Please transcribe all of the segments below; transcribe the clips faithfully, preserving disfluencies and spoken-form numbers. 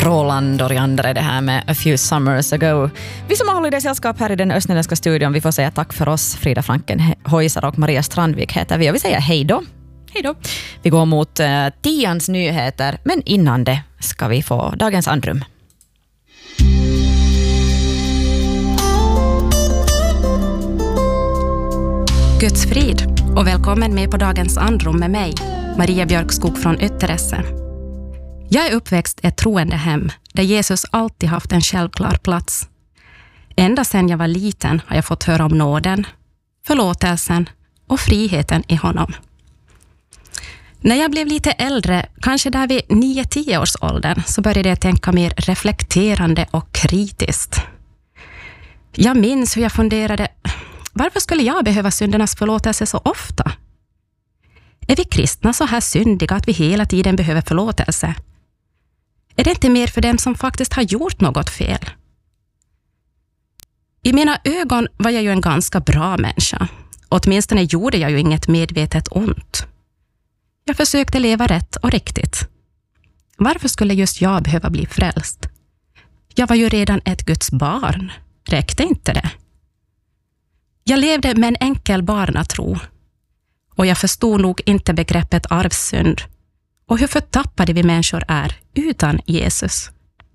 Roland Oriander är det här med A Few Summers Ago. Vi som håller det sällskap här i den östländska studion, vi får säga tack för oss. Frida Franken Hojsar och Maria Strandvik heter vi och vi säger hej då. Hej då. Vi går mot uh, tians nyheter, men innan det ska vi få dagens andrum. Guds frid och välkommen med på dagens andrum med mig, Maria Björkskog från Ytteresse. Jag är uppväxt i ett troende hem där Jesus alltid haft en självklar plats. Ända sedan jag var liten har jag fått höra om nåden, förlåtelsen och friheten i honom. När jag blev lite äldre, kanske där vid nio tio års åldern, så började jag tänka mer reflekterande och kritiskt. Jag minns hur jag funderade, varför skulle jag behöva syndernas förlåtelse så ofta? Är vi kristna så här syndiga att vi hela tiden behöver förlåtelse? Är det inte mer för dem som faktiskt har gjort något fel? I mina ögon var jag ju en ganska bra människa. Åtminstone gjorde jag ju inget medvetet ont. Jag försökte leva rätt och riktigt. Varför skulle just jag behöva bli frälst? Jag var ju redan ett Guds barn. Räckte inte det? Jag levde med en enkel barnatro. Och jag förstod nog inte begreppet arvsynd och hur förtappade vi människor är utan Jesus.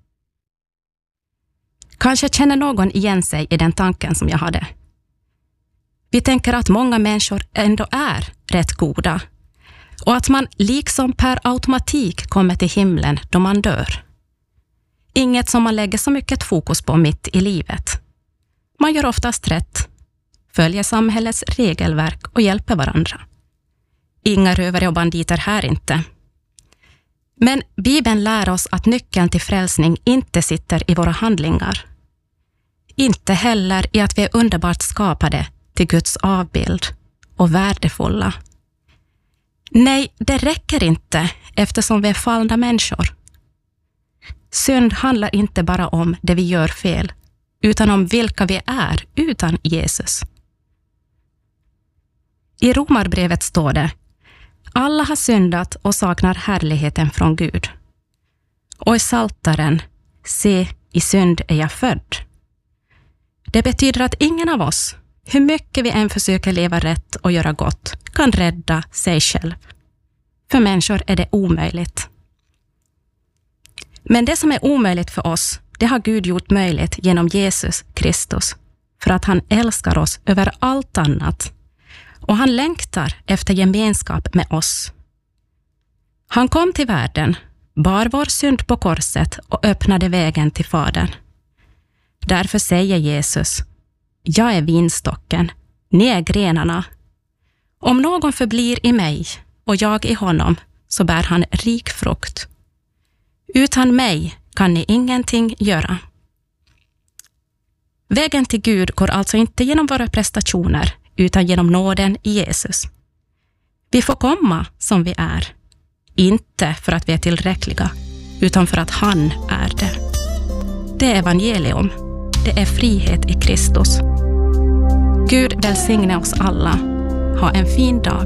Kanske känner någon igen sig i den tanken som jag hade. Vi tänker att många människor ändå är rätt goda och att man liksom per automatik kommer till himlen då man dör. Inget som man lägger så mycket fokus på mitt i livet. Man gör oftast rätt, följer samhällets regelverk och hjälper varandra. Inga rövare och banditer här inte. Men Bibeln lär oss att nyckeln till frälsning inte sitter i våra handlingar. Inte heller i att vi är underbart skapade till Guds avbild och värdefulla. Nej, det räcker inte eftersom vi är fallna människor. Synd handlar inte bara om det vi gör fel, utan om vilka vi är utan Jesus. I Romarbrevet står det: alla har syndat och saknar härligheten från Gud. Och i Psaltaren: se, i synd är jag född. Det betyder att ingen av oss, hur mycket vi än försöker leva rätt och göra gott, kan rädda sig själv. För människor är det omöjligt. Men det som är omöjligt för oss, det har Gud gjort möjligt genom Jesus Kristus. För att han älskar oss över allt annat. Och han längtar efter gemenskap med oss. Han kom till världen, bar vår synd på korset och öppnade vägen till Fadern. Därför säger Jesus: jag är vinstocken, ni är grenarna. Om någon förblir i mig och jag i honom, så bär han rik frukt. Utan mig kan ni ingenting göra. Vägen till Gud går alltså inte genom våra prestationer, utan genom nåden i Jesus. Vi får komma som vi är, inte för att vi är tillräckliga, utan för att han är det. Det är evangelium. Det är frihet i Kristus. Gud välsigne oss alla. Ha en fin dag.